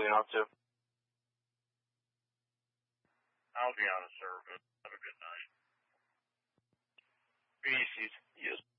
pulling out to? I'll be out of service. Have a good night. Species. Yes.